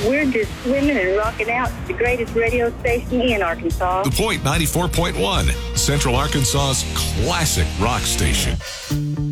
We're just swimming and rocking out the greatest radio station in Arkansas. The Point 94.1, Central Arkansas's classic rock station.